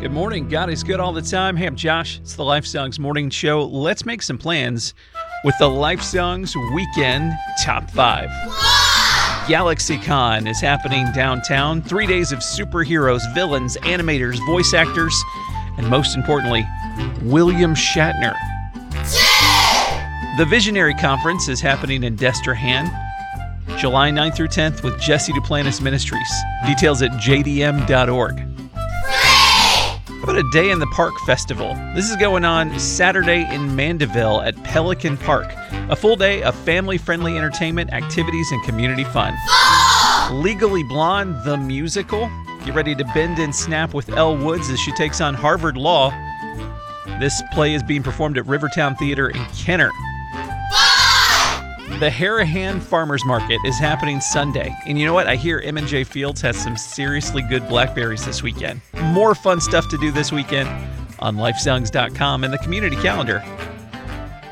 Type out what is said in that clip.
Good morning. God is good all the time. Hey, I'm Josh. It's the Life Songs Morning Show. Let's make some plans with the Life Songs Weekend Top 5. GalaxyCon is happening downtown. 3 days of superheroes, villains, animators, voice actors, and most importantly, William Shatner. The Visionary Conference is happening in Destrehan, July 9th through 10th with Jesse Duplantis Ministries. Details at jdm.org. How about a Day in the Park festival? This is going on Saturday in Mandeville at Pelican Park. A full day of family-friendly entertainment, activities, and community fun. Legally Blonde, the musical. Get ready to bend and snap with Elle Woods as she takes on Harvard Law. This play is being performed at Rivertown Theater in Kenner. The Harahan Farmers Market is happening Sunday. And you know what? I hear M&J Fields has some seriously good blackberries this weekend. More fun stuff to do this weekend on lifesongs.com and the community calendar.